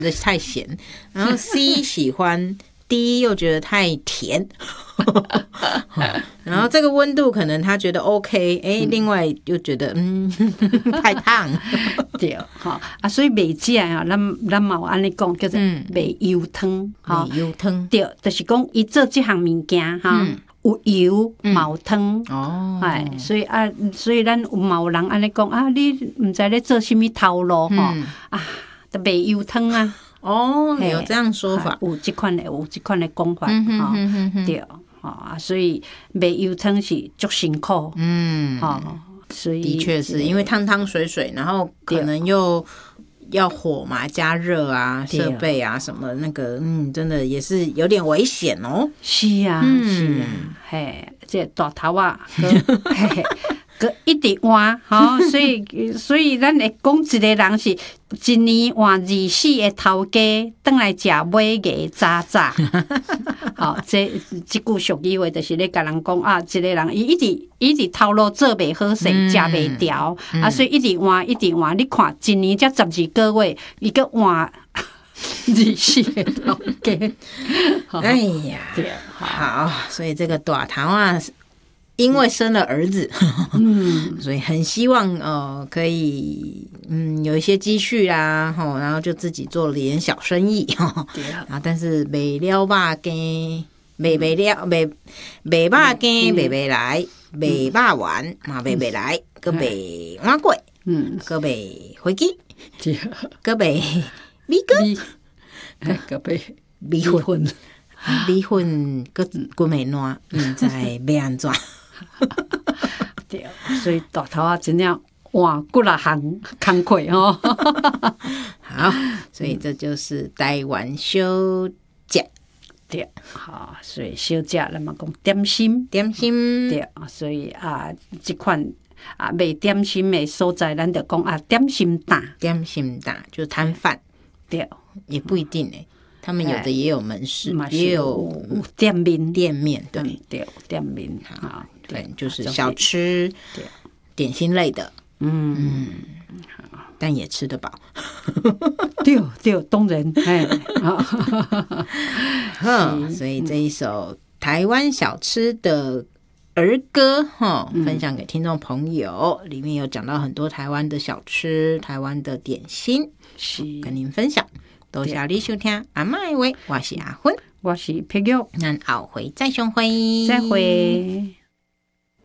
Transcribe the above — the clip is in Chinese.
太咸，然后 C 喜欢，D 又觉得太甜。然后这个温度可能他觉得 OK， 另外又觉得太烫。 对，所以麦子啊，咱嘛有安尼讲，叫做麦油汤， 麦油汤， 对，就是讲伊做这项物件哈，有油嘛有汤，所以咱嘛有人安尼讲啊，你毋知咧做什么头路吼啊，就麦油汤啊。 有这样说法， 有这款的讲法，对，所以麦油汤是足辛苦，所以的确是因为汤汤水水，然后可能又要火嘛，加热啊，设备啊什么那个，真的也是有点危险哦。 是啊，是啊，嘿，这大头啊，个一直换，所以咱会讲一个人是一年换24个头家，转来食尾鸡渣渣。这句俗语话就是咧甲人讲啊，一个人伊一直头路做袂好势，食袂调，所以一直换。你看一年才12个月，伊个换24个头家。 哎呀，好，所以这个大头啊。因为生了儿子，所以很希望可以有一些积蓄啦，然后就自己做了点小生意，然后但是卖了肉羹，卖了卖肉羹卖来，卖肉丸嘛卖来，搁卖碗粿，搁卖飞机，搁卖米糕， 搁卖米粉，搁卖烂，唔知要安怎。 对，所以大头啊，真正换几啊行工课哦。 好，所以这就是台湾小食。 对，好，所以小食咱嘛讲点心，对，所以这款卖点心的所在，咱就讲点心档， 就是摊贩， 对， 也不一定他们有的也有门市， 也有店面， 对， 店面， 对，就是小吃、点心类的，但也吃得饱。 对，当然， 所以这一首台湾小吃的儿歌分享给听众朋友，里面有讲到很多台湾的小吃、台湾的点心，跟您分享。多谢你收听阿嬷的话，我是阿芬， 我是碧玉， 咱后回再相会， 再会。